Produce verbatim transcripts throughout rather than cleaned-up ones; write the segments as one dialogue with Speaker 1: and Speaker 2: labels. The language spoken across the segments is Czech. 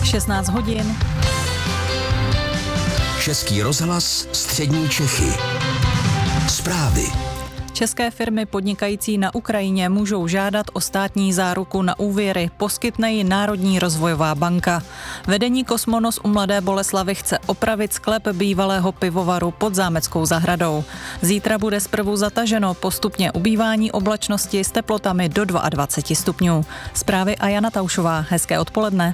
Speaker 1: šestnáct hodin.
Speaker 2: Český rozhlas Střední Čechy. Zprávy.
Speaker 1: České firmy podnikající na Ukrajině můžou žádat o státní záruku na úvěry, poskytne ji Národní rozvojová banka. Vedení Kosmonos u Mladé Boleslavi chce opravit sklep bývalého pivovaru pod Zámeckou zahradou. Zítra bude zprvu zataženo, postupně ubývání oblačnosti s teplotami do dvacet dva stupňů. Zprávy a Jana Taušová. Hezké odpoledne.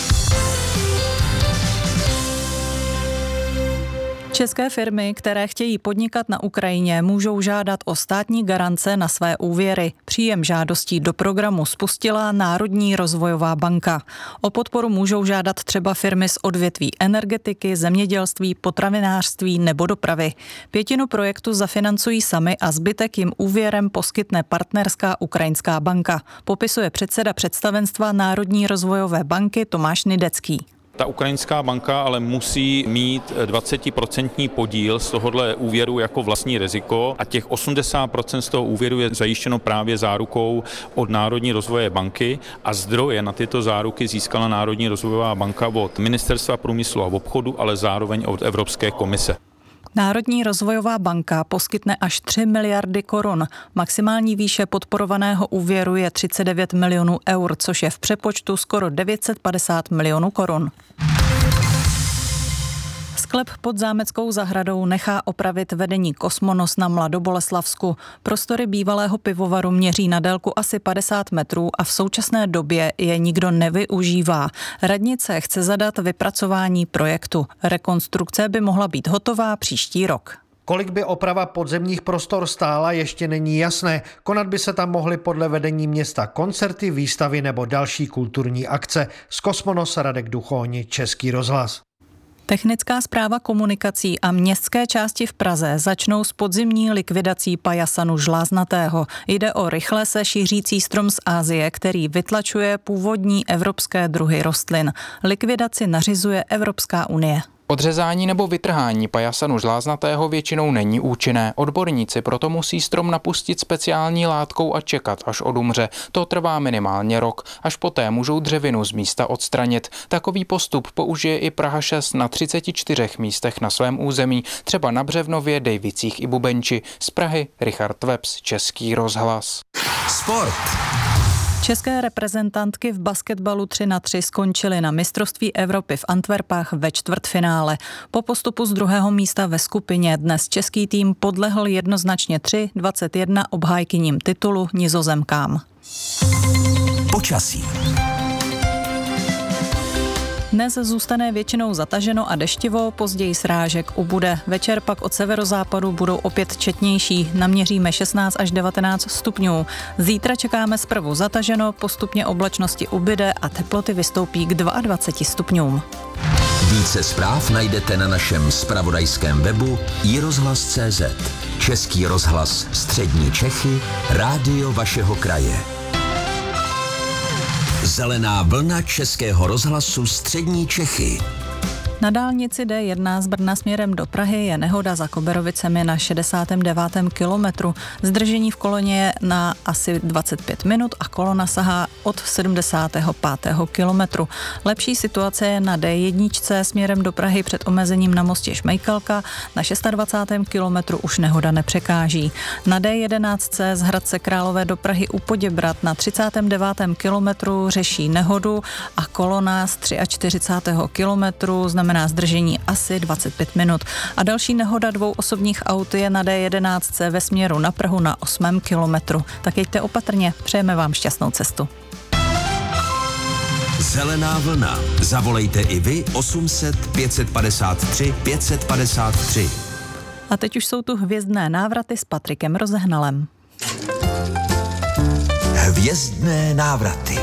Speaker 1: České firmy, které chtějí podnikat na Ukrajině, můžou žádat o státní garance na své úvěry. Příjem žádostí do programu spustila Národní rozvojová banka. O podporu můžou žádat třeba firmy z odvětví energetiky, zemědělství, potravinářství nebo dopravy. Pětinu projektu zafinancují sami a zbytek jim úvěrem poskytne partnerská ukrajinská banka, popisuje předseda představenstva Národní rozvojové banky Tomáš Nidecký.
Speaker 3: Ta ukrajinská banka ale musí mít dvacetiprocentní podíl z tohohle úvěru jako vlastní riziko a těch osmdesát procent z toho úvěru je zajištěno právě zárukou od Národní rozvojové banky a zdroje na tyto záruky získala Národní rozvojová banka od Ministerstva průmyslu a obchodu, ale zároveň od Evropské komise.
Speaker 1: Národní rozvojová banka poskytne až tři miliardy korun. Maximální výše podporovaného úvěru je třicet devět milionů eur, což je v přepočtu skoro devět set padesát milionů korun. Sklep pod Zámeckou zahradou nechá opravit vedení Kosmonos na Mladoboleslavsku. Prostory bývalého pivovaru měří na délku asi padesát metrů a v současné době je nikdo nevyužívá. Radnice chce zadat vypracování projektu. Rekonstrukce by mohla být hotová příští rok.
Speaker 4: Kolik by oprava podzemních prostor stála, ještě není jasné. Konat by se tam mohly podle vedení města koncerty, výstavy nebo další kulturní akce. Z Kosmonos Radek Duchoň, Český rozhlas.
Speaker 1: Technická správa komunikací a městské části v Praze začnou s podzimní likvidací pajasanu žláznatého. Jde o rychle se šířící strom z Asie, který vytlačuje původní evropské druhy rostlin. Likvidaci nařizuje Evropská unie.
Speaker 5: Odřezání nebo vytrhání pajasanu žláznatého většinou není účinné. Odborníci proto musí strom napustit speciální látkou a čekat, až odumře. To trvá minimálně rok. Až poté můžou dřevinu z místa odstranit. Takový postup použije i Praha šest na třiceti čtyřech místech na svém území, třeba na Břevnově, Dejvicích i Bubenči. Z Prahy Richard Webs, Český rozhlas.
Speaker 2: Sport.
Speaker 1: České reprezentantky v basketbalu tři na tři skončily na mistrovství Evropy v Antwerpách ve čtvrtfinále. Po postupu z druhého místa ve skupině dnes český tým podlehl jednoznačně tři dvacet jedna obhájkyním titulu Nizozemkám.
Speaker 2: Počasí.
Speaker 1: Dnes zůstane většinou zataženo a deštivo, později srážek ubude. Večer pak od severozápadu budou opět četnější, naměříme šestnáct až devatenáct stupňů. Zítra čekáme zprvu zataženo, postupně oblačnosti ubyde a teploty vystoupí k dvaceti dvěma stupňům.
Speaker 2: Více zpráv najdete na našem zpravodajském webu i rozhlas tečka cé zet. Český rozhlas Střední Čechy, rádio vašeho kraje. Zelená vlna Českého rozhlasu Střední Čechy.
Speaker 1: Na dálnici D jedna z Brna směrem do Prahy je nehoda za Koberovicemi na šedesátém devátém kilometru. Zdržení v koloně je na asi dvacet pět minut a kolona sahá od sedmdesátého pátého kilometru. Lepší situace je na D jedna směrem do Prahy před omezením na mostě Šmejkalka. Na dvacátém šestém kilometru už nehoda nepřekáží. Na D jedenáct z Hradce Králové do Prahy u Poděbrat na třicátém devátém kilometru řeší nehodu a kolona z čtyřicátého třetího kilometru znamená zdržení asi dvacet pět minut. A další nehoda dvou osobních aut je na D jedenáct ve směru na Prahu na osmém kilometru. Tak jeďte opatrně, přejeme vám šťastnou cestu.
Speaker 2: Zelená vlna. Zavolejte i vy osm set pět set padesát tři pět set padesát tři.
Speaker 1: A teď už jsou tu hvězdné návraty s Patrikem Rozehnalem.
Speaker 2: Hvězdné návraty.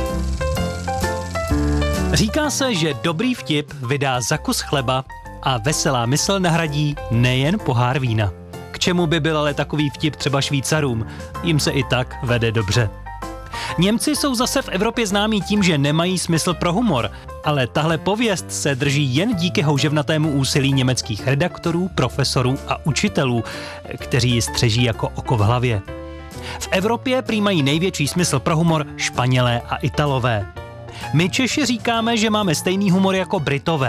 Speaker 6: Říká se, že dobrý vtip vydá za kus chleba a veselá mysl nahradí nejen pohár vína. K čemu by byl ale takový vtip třeba Švýcarům? Jim se i tak vede dobře. Němci jsou zase v Evropě známí tím, že nemají smysl pro humor, ale tahle pověst se drží jen díky houževnatému úsilí německých redaktorů, profesorů a učitelů, kteří ji střeží jako oko v hlavě. V Evropě prý mají největší smysl pro humor Španělé a Italové. My Češi říkáme, že máme stejný humor jako Britové.